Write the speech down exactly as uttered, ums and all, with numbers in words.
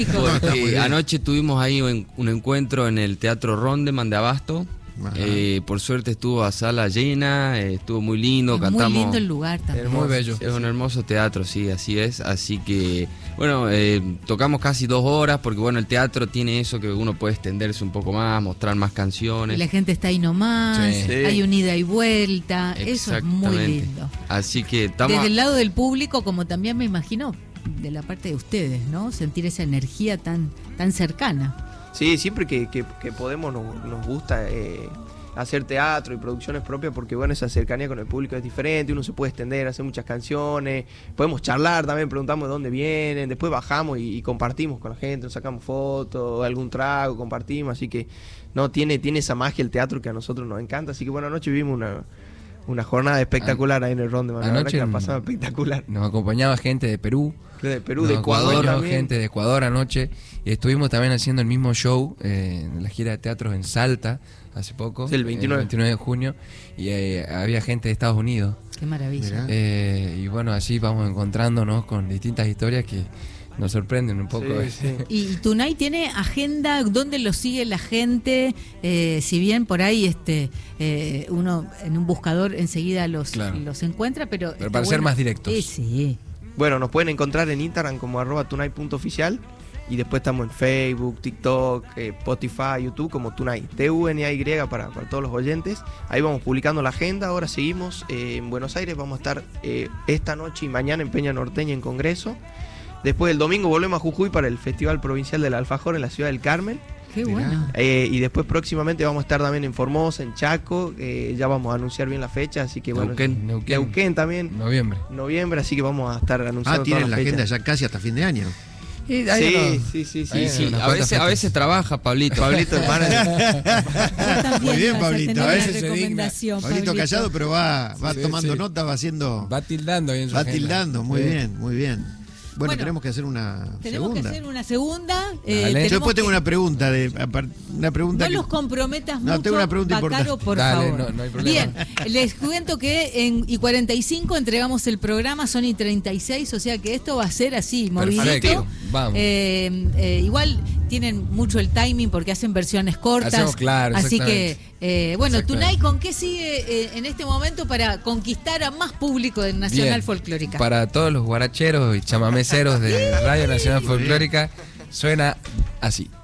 Porque anoche tuvimos ahí un, un encuentro en el Teatro Rondeman de Abasto. Eh, por suerte estuvo a sala llena, eh, estuvo muy lindo, es cantamos. Muy lindo el lugar también. Es muy bello. Es un hermoso teatro, sí, así es. Así que, bueno, eh, tocamos casi dos horas porque, bueno, el teatro tiene eso que uno puede extenderse un poco más, mostrar más canciones. Y la gente está ahí nomás, sí. Hay un ida y vuelta, eso es muy lindo. Así que estamos... Desde el lado del público, como también me imagino, de la parte de ustedes, ¿no? Sentir esa energía tan, tan cercana. Sí, siempre que, que, que podemos nos, nos gusta eh, hacer teatro y producciones propias porque, bueno, esa cercanía con el público es diferente, uno se puede extender, hacer muchas canciones, podemos charlar también, preguntamos de dónde vienen, después bajamos y, y compartimos con la gente, nos sacamos fotos, algún trago, compartimos, así que no tiene, tiene esa magia el teatro que a nosotros nos encanta, así que bueno, anoche vivimos una... Una jornada espectacular ahí en el Rondeman. La verdad que la pasaba espectacular. Nos acompañaba gente de Perú. De Perú, de Ecuador también. Gente de Ecuador anoche. Y estuvimos también haciendo el mismo show eh, en la gira de teatros en Salta hace poco. Sí, el veintinueve. El veintinueve de junio. Y eh, había gente de Estados Unidos. Qué maravilla. Eh, y bueno, así vamos encontrándonos con distintas historias que nos sorprenden un poco. Sí, sí. Y Tunay tiene agenda, ¿dónde lo sigue la gente? Eh, si bien por ahí este eh, uno en un buscador enseguida los, claro. los encuentra, pero... Pero para bueno. ser más directos. Sí, sí. Bueno, nos pueden encontrar en Instagram como arroba tunay punto oficial y después estamos en Facebook, TikTok, eh, Spotify, YouTube como Tunay, T U N A Y para, para todos los oyentes. Ahí vamos publicando la agenda, ahora seguimos eh, en Buenos Aires, vamos a estar eh, esta noche y mañana en Peña Norteña en Congreso. Después el domingo volvemos a Jujuy para el Festival Provincial del Alfajor en la ciudad del Carmen. Qué bueno. Eh, y después próximamente vamos a estar también en Formosa, en Chaco. Eh, ya vamos a anunciar bien la fecha, así que bueno. Neuquén, Neuquén. Neuquén también. Noviembre. Noviembre, así que vamos a estar anunciando. Ah, tienen la fecha. agenda ya casi hasta fin de año. Sí, sí, sí, sí, sí, sí. A veces, a veces trabaja Pablito. Pablito es Muy bien, Pablito. A veces se digna. Pablito callado, pero va, va sí, tomando sí. nota, va haciendo. Va tildando bien su Va agenda. tildando, muy sí. bien, muy bien. Bueno, bueno, tenemos que hacer una tenemos segunda. que hacer una segunda. Eh, Yo después tengo que... una pregunta. De, una pregunta no que... los comprometas no, mucho, tengo una pregunta Bacaro, por Dale, favor. No, no hay problema. Bien, les cuento que en I cuarenta y cinco entregamos el programa, son I treinta y seis, o sea que esto va a ser así, movidito. Vamos. Eh, eh, igual tienen mucho el timing porque hacen versiones cortas. Hacemos, claro, así que, eh, bueno, Tunay, ¿con qué sigue eh, en este momento para conquistar a más público de Nacional Bien. Folclórica? Para todos los guaracheros y chamameceros de Radio Nacional Folclórica, suena así.